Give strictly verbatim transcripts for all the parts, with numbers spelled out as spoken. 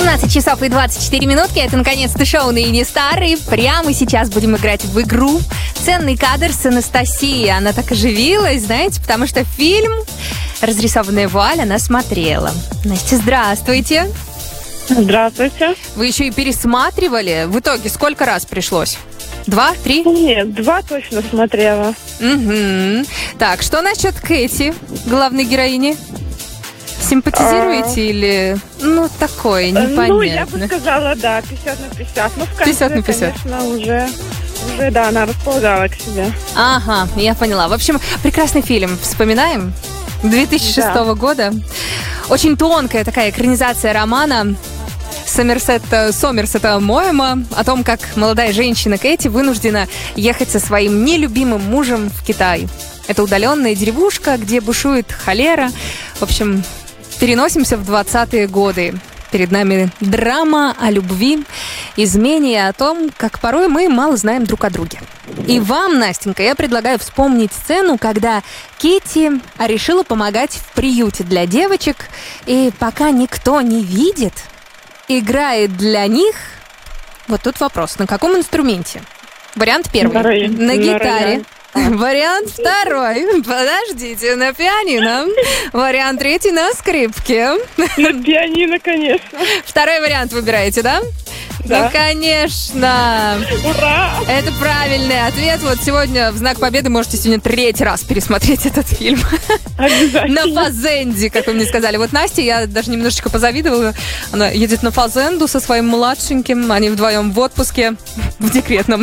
семнадцать часов и двадцать четыре минутки. Это, наконец-то, шоу на Юнистар. И прямо сейчас будем играть в игру «Ценный кадр» с Анастасией. Она так оживилась, знаете, потому что фильм «Разрисованная вуаль» она смотрела. Настя, здравствуйте. Здравствуйте. Вы еще и пересматривали? В итоге сколько раз пришлось? Два? Три? Нет, два точно смотрела. Угу. Так, что насчет Кэти, главной героини? Симпатизируете а... или... Ну, такое, непонятно. Ну, я бы сказала, да, пятьдесят на пятьдесят. Ну, в конце, пятьдесят на пятьдесят. Конечно, уже... Уже, да, она располагала к себе. Ага, я поняла. В общем, прекрасный фильм. Вспоминаем? две тысячи шестого да. года. Очень тонкая такая экранизация романа Сомерсета, Сомерсета Моэма о том, как молодая женщина Кэти вынуждена ехать со своим нелюбимым мужем в Китай. Это удаленная деревушка, где бушует холера. В общем, переносимся в двадцатые годы. Перед нами драма о любви, измене и о том, как порой мы мало знаем друг о друге. И вам, Настенька, я предлагаю вспомнить сцену, когда Кэти решила помогать в приюте для девочек, и пока никто не видит, играет для них... Вот тут вопрос, на каком инструменте? Вариант первый. На, на гитаре. Вариант второй. Подождите, на пианино. Вариант третий на скрипке. На пианино, конечно. Второй вариант выбираете, да? Да. Ну, конечно. Ура! Это правильный ответ. Вот сегодня в знак победы можете сегодня третий раз пересмотреть этот фильм. Обязательно. На фазенде, как вы мне сказали. Вот Настя, я даже немножечко позавидовала. Она едет на фазенду со своим младшеньким. Они вдвоем в отпуске, в декретном.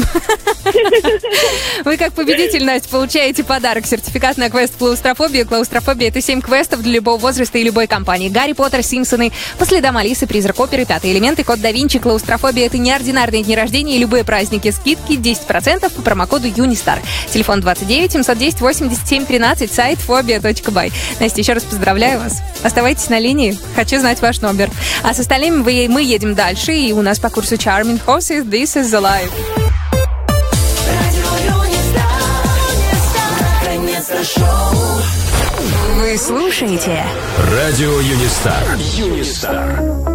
Вы как победитель, Настя, получаете подарок. Сертификат на квест «Клаустрофобия». Клаустрофобия — это семь квестов для любого возраста и любой компании. Гарри Поттер, Симпсоны, По следам Алисы, Призрак оперы, Пятый элемент и Код да Винчи. Клаустрофобия — это неординарные дни рождения и любые праздники. Скидки десять процентов по промокоду Юнистар. Телефон двадцать девять семьсот десять восемьдесят семь тринадцать, сайт фобия точка бай. Настя, еще раз поздравляю вас. Оставайтесь на линии. Хочу знать ваш номер. А с остальными вы, мы едем дальше. И у нас по курсу Charming Horses This is the Life. Вы слушаете Радио Юнистар. Юнистар.